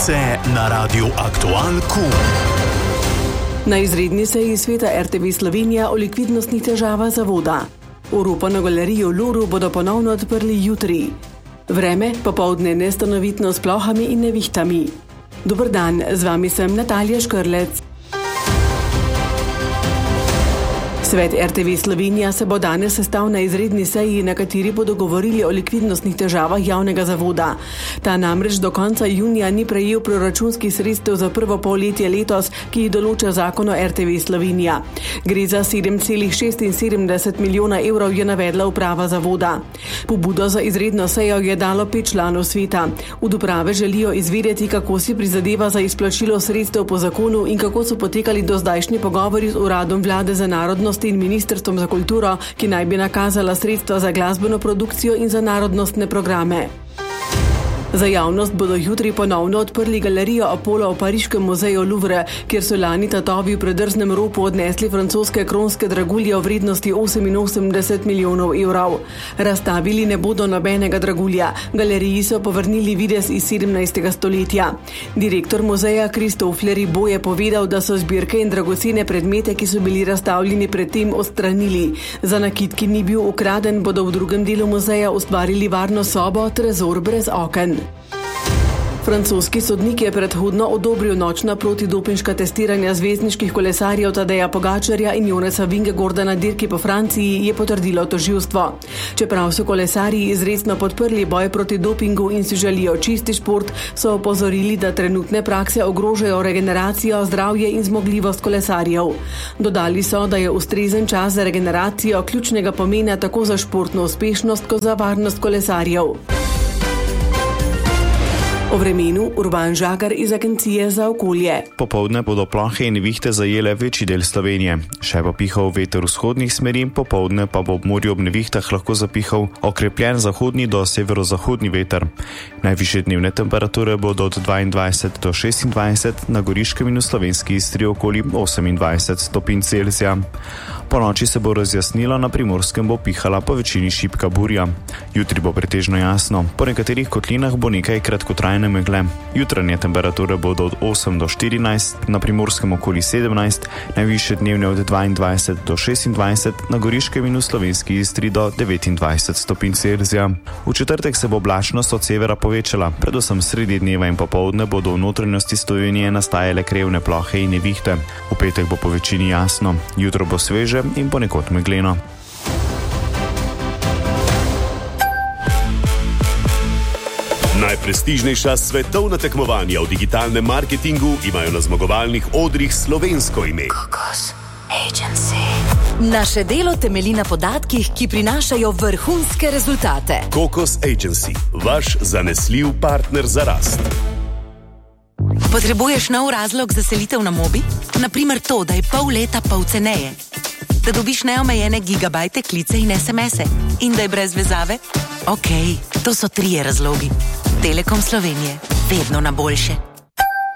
Novice na Radiu Aktualku. Na izredni seji sveta RTV Slovenija o likvidnostnih težavah zavoda. Oropano galerijo v Loru bodo ponovno odprli jutri. Vreme popoldne nestanovitno s plohami in nevihtami. Dober dan, z vami sem Natalija Škrlec. Svet RTV Slovenija se bo danes sestal na izredni seji, na kateri bodo govorili o likvidnostnih težavah javnega zavoda. Ta namreč do konca junija ni prejel proračunskih sredstev za prvo polletje letos, ki jih določa zakon o RTV Slovenija. Gre za 7,76 milijona evrov, je navedla uprava zavoda. Pobudo za izredno sejo je dalo 5 članov sveta. Od uprave želijo izvedeti, kako si prizadeva za izplačilo sredstev po zakonu in kako so potekali dozdajšnji pogovori z uradom vlade za narodnost in Ministrstvom za kulturo, ki naj bi nakazala sredstva za glasbeno produkcijo in za narodnostne programe. Za javnost bodo jutri ponovno odprli galerijo Apollo v pariškem muzeju Louvre, kjer so lani tatovi v predrznem ropu odnesli francoske kronske dragulje v vrednosti 88 milijonov evrov. Razstavili ne bodo nobenega dragulja. Galeriji so povrnili videz iz 17. stoletja. Direktor muzeja Kristof Leribo je povedal, da so zbirke in dragocene predmete, ki so bili razstavljeni predtem, odstranili. Za nakit, ki ni bil ukraden, bodo v drugem delu muzeja ustvarili varno sobo, trezor brez oken. Francoski sodnik je predhodno odobril nočna protidopinška testiranja zvezdniških kolesarjev Tadeja Pogačarja in Jonesa Vingegaarda na dirki po Franciji, je potrdilo tožilstvo. Čeprav so kolesarji izrecno podprli boj proti dopingu in si želijo čisti šport, so opozorili, da trenutne prakse ogrožajo regeneracijo, zdravje in zmogljivost kolesarjev. Dodali so, da je ustrezen čas za regeneracijo ključnega pomena tako za športno uspešnost kot za varnost kolesarjev. O vremenu Urban Žagar iz Agencije za okolje. Popoldne bodo plohe in nevihte zajele večji del Slovenije. Še bo pihal veter vzhodnih smeri, popoldne pa bo ob morju ob nevihtah lahko zapihal okrepljen zahodni do severozahodni veter. Najvišje dnevne temperature bodo od 22 do 26, na Goriškem in v slovenski Istri okoli 28 stopinj Celzija. Po noči se bo razjasnilo, na Primorskem bo pihala po večini šibka burja. Jutri bo pretežno jasno, po nekaterih kotlinah bo nekaj kratkotrajne megle. Jutranje temperature bodo od 8 do 14, na Primorskem okoli 17, najvišje dnevne od 22 do 26, na Goriškem in v slovenski Istri do 29 stopinj Celzija. V četrtek se bo oblačnost od severa povečala, predvsem sredi dneva in popoldne bodo v notranjosti Slovenije nastajale krevne plohe in nevihte. V petek bo po večini jasno, jutro bo sveže in ponekod megleno. Najprestižnejša svetovna tekmovanja v digitalnem marketingu imajo na zmagovalnih odrih slovensko ime. Kokos Agency. Naše delo temelji na podatkih, ki prinašajo vrhunske rezultate. Kokos Agency, vaš zanesljiv partner za rast. Potrebuješ nov razlog za selitev na Mobi? Naprimer to, da je pol leta pol ceneje. Da dobiš neomejene gigabajte, klice in SMS-e. In da je brez vezave? Okej, to so 3 razlogi. Telekom Slovenije. Vedno na boljše.